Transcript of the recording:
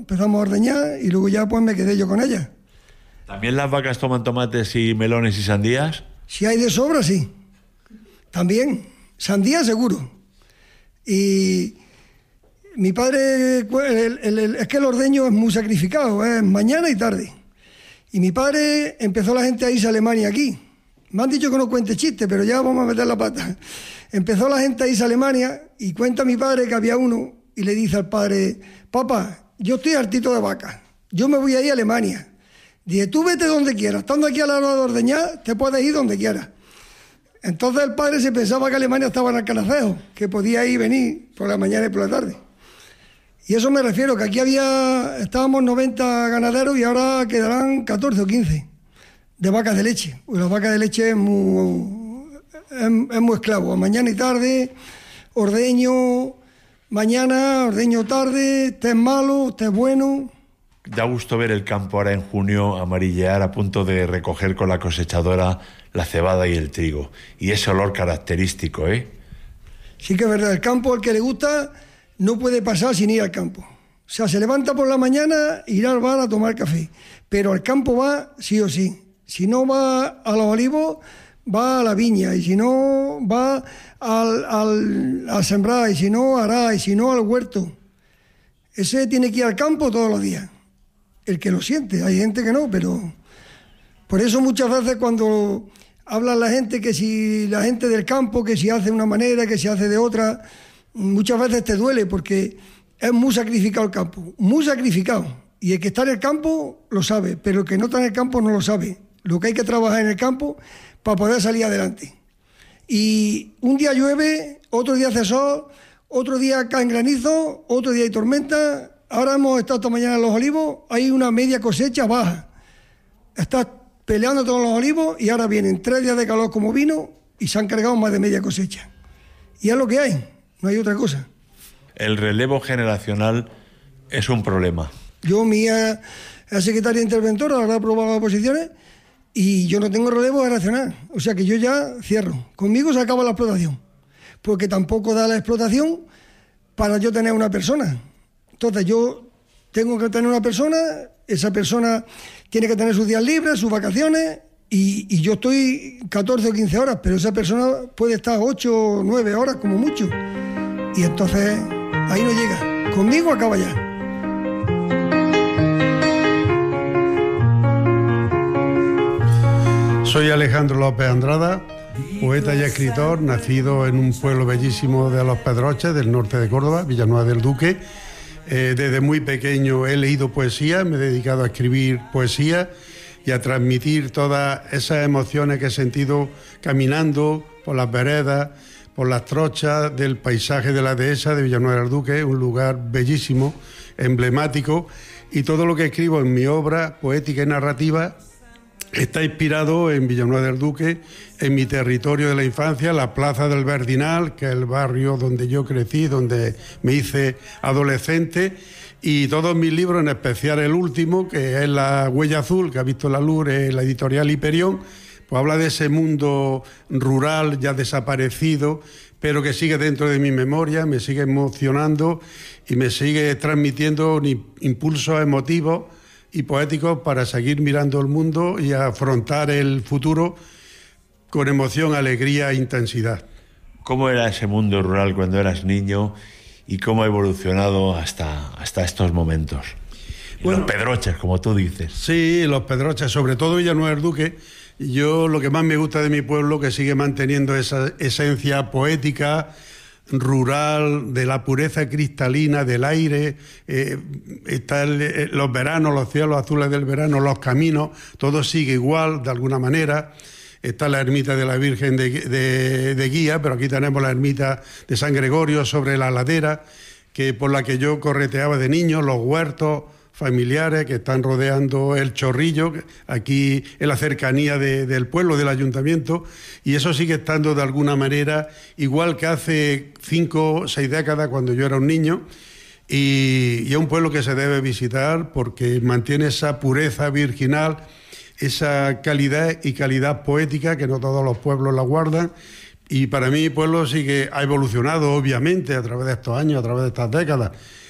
empezamos a ordeñar y luego ya pues me quedé yo con ella. ¿También las vacas toman tomates y melones y sandías? Si hay de sobra, sí. También, sandía seguro. Y mi padre, es que el ordeño es muy sacrificado, es mañana y tarde. Y mi padre empezó la gente a irse a Alemania aquí. Me han dicho que no cuente chistes, pero ya vamos a meter la pata. Empezó la gente a irse a Alemania y cuenta mi padre que había uno y le dice al padre: papá, yo estoy hartito de vacas, yo me voy a ir a Alemania. Dice: tú vete donde quieras, estando aquí a la hora de ordeñar, te puedes ir donde quieras. Entonces el padre se pensaba que Alemania estaba en Alcalacejo, que podía ir y venir por la mañana y por la tarde. Y eso me refiero, que aquí estábamos 90 ganaderos y ahora quedarán 14 o 15 de vacas de leche. Pues las vacas de leche es muy esclavo. Mañana y tarde, ordeño mañana, ordeño tarde, té es malo, té es bueno. Da gusto ver el campo ahora en junio amarillear a punto de recoger con la cosechadora la cebada y el trigo. Y ese olor característico, ¿eh? Sí que es verdad, el campo, al que le gusta, no puede pasar sin ir al campo. O sea, se levanta por la mañana, irá al bar a tomar café, pero al campo va sí o sí. Si no va a los olivos, va a la viña, y si no va a sembrar, y si no hará, y si no al huerto. Ese tiene que ir al campo todos los días. El que lo siente, hay gente que no, pero por eso muchas veces cuando habla la gente que si la gente del campo, que si hace de una manera, que si hace de otra, muchas veces te duele porque es muy sacrificado el campo, muy sacrificado. Y el que está en el campo lo sabe, pero el que no está en el campo no lo sabe. Lo que hay que trabajar en el campo para poder salir adelante. Y un día llueve, otro día hace sol, otro día cae granizo, otro día hay tormenta. Ahora hemos estado esta mañana en los olivos, hay una media cosecha baja. Estás peleando todos los olivos y ahora vienen 3 días de calor como vino y se han cargado más de media cosecha. Y es lo que hay, no hay otra cosa. El relevo generacional es un problema. Yo, mi hija es secretaria interventora, ahora ha aprobado las oposiciones y yo no tengo relevo generacional. O sea que yo ya cierro. Conmigo se acaba la explotación, porque tampoco da la explotación para yo tener una persona. Entonces yo tengo que tener una persona, esa persona tiene que tener sus días libres, sus vacaciones, y yo estoy 14 o 15 horas, pero esa persona puede estar 8 o 9 horas como mucho. Y entonces ahí no llega. Conmigo acaba ya. Soy Alejandro López Andrada, poeta y escritor, nacido en un pueblo bellísimo de Los Pedroches, del norte de Córdoba, Villanueva del Duque. Desde muy pequeño he leído poesía, me he dedicado a escribir poesía y a transmitir todas esas emociones que he sentido caminando por las veredas, por las trochas del paisaje de la dehesa de Villanueva del Duque, un lugar bellísimo, emblemático, y todo lo que escribo en mi obra poética y narrativa está inspirado en Villanueva del Duque, en mi territorio de la infancia, la Plaza del Verdinal, que es el barrio donde yo crecí, donde me hice adolescente, y todos mis libros, en especial el último, que es La Huella Azul, que ha visto la luz en la editorial Hiperión, pues habla de ese mundo rural ya desaparecido, pero que sigue dentro de mi memoria, me sigue emocionando y me sigue transmitiendo impulsos emotivos y poéticos para seguir mirando el mundo y afrontar el futuro con emoción, alegría e intensidad. ¿Cómo era ese mundo rural cuando eras niño y cómo ha evolucionado hasta estos momentos? Bueno, los Pedroches, como tú dices. Sí, los Pedroches, sobre todo Villanueva del Duque. Yo lo que más me gusta de mi pueblo, que sigue manteniendo esa esencia poética, rural, de la pureza cristalina del aire, los veranos, los cielos azules del verano, los caminos, todo sigue igual de alguna manera. Está la ermita de la Virgen de Guía, pero aquí tenemos la ermita de San Gregorio sobre la ladera, por la que yo correteaba de niño, los huertos familiares que están rodeando el Chorrillo, aquí en la cercanía del pueblo, del ayuntamiento, y eso sigue estando de alguna manera igual que hace 5 o 6 décadas cuando yo era un niño, y es un pueblo que se debe visitar porque mantiene esa pureza virginal, esa calidad y calidad poética que no todos los pueblos la guardan. Y para mí mi pueblo ha evolucionado obviamente a través de estos años, a través de estas décadas.